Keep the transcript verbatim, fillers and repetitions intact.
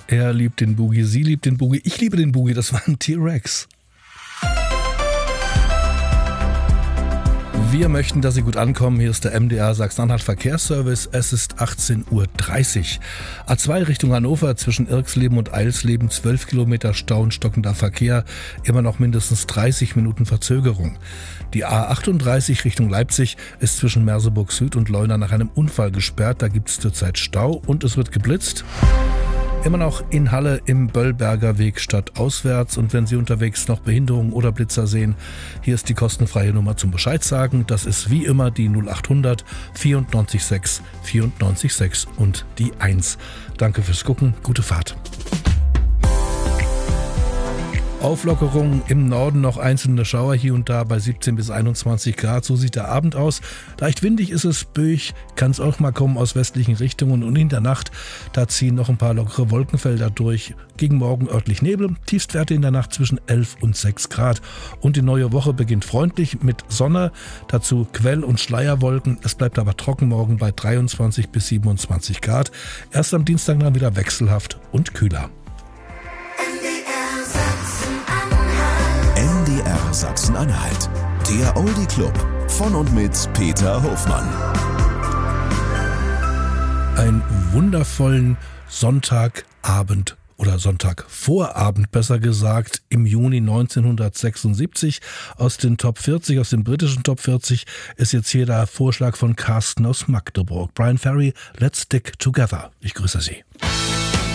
Er liebt den Boogie, sie liebt den Boogie, ich liebe den Boogie, das war ein T-Rex. Wir möchten, dass Sie gut ankommen. Hier ist der M D R Sachsen-Anhalt Verkehrsservice. Es ist achtzehn Uhr dreißig. A zwei Richtung Hannover zwischen Irksleben und Eilsleben. zwölf Kilometer Stau und stockender Verkehr. Immer noch mindestens dreißig Minuten Verzögerung. Die A achtunddreißig Richtung Leipzig ist zwischen Merseburg Süd und Leuna nach einem Unfall gesperrt. Da gibt es zurzeit Stau und es wird geblitzt. Immer noch in Halle im Böllberger Weg stadtauswärts. Und wenn Sie unterwegs noch Behinderungen oder Blitzer sehen, hier ist die kostenfreie Nummer zum Bescheid sagen. Das ist wie immer die null achthundert vierundneunzig sechs vierundneunzig sechs und die eins. Danke fürs Gucken, gute Fahrt. Auflockerung im Norden, noch einzelne Schauer hier und da bei siebzehn bis einundzwanzig Grad. So sieht der Abend aus. Leicht windig ist es, böig kann es auch mal kommen aus westlichen Richtungen. Und in der Nacht, da ziehen noch ein paar lockere Wolkenfelder durch. Gegen Morgen örtlich Nebel, Tiefstwerte in der Nacht zwischen elf und sechs Grad. Und die neue Woche beginnt freundlich mit Sonne, dazu Quell- und Schleierwolken. Es bleibt aber trocken morgen bei dreiundzwanzig bis siebenundzwanzig Grad. Erst am Dienstag dann wieder wechselhaft und kühler. M D R Sachsen-Anhalt, der Oldie Club von und mit Peter Hofmann. Einen wundervollen Sonntagabend oder Sonntagvorabend besser gesagt im Juni neunzehnhundertsechsundsiebzig. Aus den Top vierzig, aus den britischen Top vierzig ist jetzt hier der Vorschlag von Carsten aus Magdeburg. Brian Ferry, Let's Stick Together. Ich grüße Sie.